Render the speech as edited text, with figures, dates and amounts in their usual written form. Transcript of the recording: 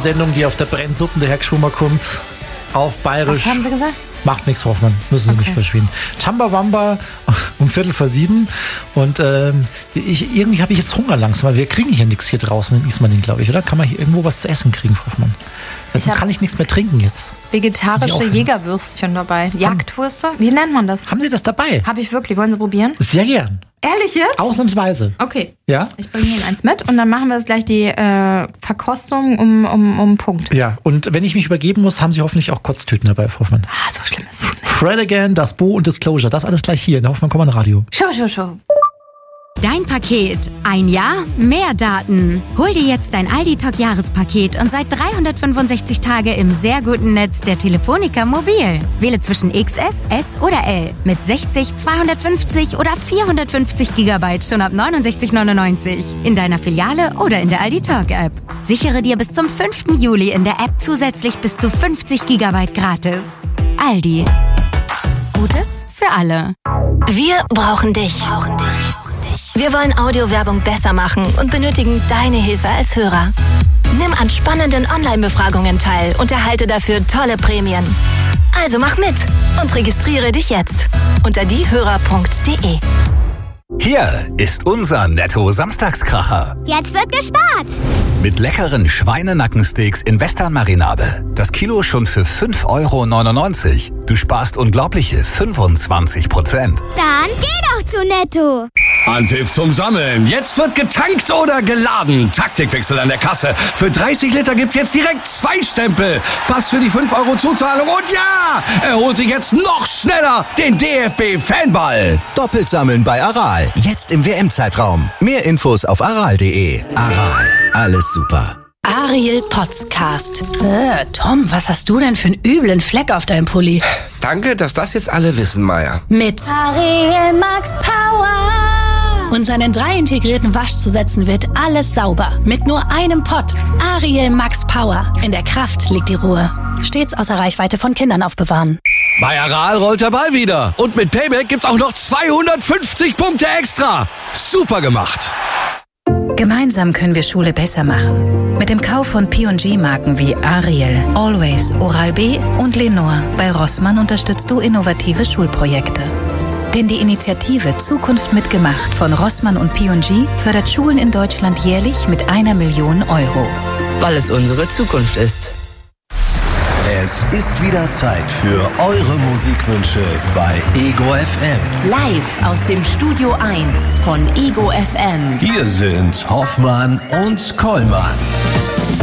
Sendung, die auf der Brennsuppen der Herr Gschwummer kommt. Auf Bayerisch. Was haben Sie gesagt? Macht nichts, Frau Hoffmann. Müssen Sie nicht verschwinden. Chumbawamba um 6:45. Und irgendwie habe ich jetzt Hunger langsam, weil wir kriegen hier nichts hier draußen in Ismaning, glaube ich, oder? Kann man hier irgendwo was zu essen kriegen, Frau Hoffmann? Sonst kann ich nichts mehr trinken jetzt. Vegetarische Jägerwürstchen dabei. Jagdwürste? Wie nennt man das? Haben Sie das dabei? Habe ich wirklich. Wollen Sie probieren? Sehr gern. Ehrlich jetzt? Ausnahmsweise. Okay. Ja? Ich bringe Ihnen eins mit und dann machen wir jetzt gleich die Verkostung um Punkt. Ja, und wenn ich mich übergeben muss, haben Sie hoffentlich auch Kotztüten dabei, Frau Hoffmann. Ah, so schlimm ist es nicht. Fred Again, das Bo und Disclosure, das alles gleich hier in der Hoffmann Radio. Show. Dein Paket. Ein Jahr, mehr Daten. Hol dir jetzt dein Aldi-Talk-Jahrespaket und seit 365 Tage im sehr guten Netz der Telefonica Mobil. Wähle zwischen XS, S oder L mit 60, 250 oder 450 GB schon ab 69,99 in deiner Filiale oder in der Aldi-Talk-App. Sichere dir bis zum 5. Juli in der App zusätzlich bis zu 50 GB gratis. Aldi. Gutes für alle. Wir brauchen dich. Wir wollen Audiowerbung besser machen und benötigen deine Hilfe als Hörer. Nimm an spannenden Online-Befragungen teil und erhalte dafür tolle Prämien. Also mach mit und registriere dich jetzt unter diehörer.de. Hier ist unser Netto-Samstagskracher. Jetzt wird gespart. Mit leckeren Schweinenackensteaks in Western-Marinade. Das Kilo schon für 5,99 €. Du sparst unglaubliche 25%. Dann geh doch zu Netto. Anpfiff zum Sammeln. Jetzt wird getankt oder geladen. Taktikwechsel an der Kasse. Für 30 Liter gibt's jetzt direkt 2 Stempel. Pass für die 5 € Zuzahlung. Und ja, er holt sich jetzt noch schneller den DFB-Fanball. Doppelt sammeln bei Aral. Jetzt im WM-Zeitraum. Mehr Infos auf aral.de. Aral. Alles super. Ariel Podcast. Tom, was hast du denn für einen üblen Fleck auf deinem Pulli? Danke, dass das jetzt alle wissen, Maya. Mit Ariel Max Power. Und seinen 3 integrierten Waschzusätzen wird alles sauber. Mit nur einem Pott. Ariel Max Power. In der Kraft liegt die Ruhe. Stets außer Reichweite von Kindern aufbewahren. Bei Aral rollt der Ball wieder. Und mit Payback gibt's auch noch 250 Punkte extra. Super gemacht. Gemeinsam können wir Schule besser machen. Mit dem Kauf von P&G-Marken wie Ariel, Always, Oral-B und Lenore bei Rossmann unterstützt du innovative Schulprojekte. Denn die Initiative Zukunft mitgemacht von Rossmann und P&G fördert Schulen in Deutschland jährlich mit 1 Million €. Weil es unsere Zukunft ist. Es ist wieder Zeit für eure Musikwünsche bei Ego FM. Live aus dem Studio 1 von Ego FM. Hier sind Hoffmann und Kollmann.